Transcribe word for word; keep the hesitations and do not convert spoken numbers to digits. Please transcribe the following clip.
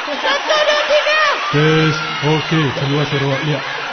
Satu, dua, tiga. Tes. Okey, keluar Sarawak. Lihat.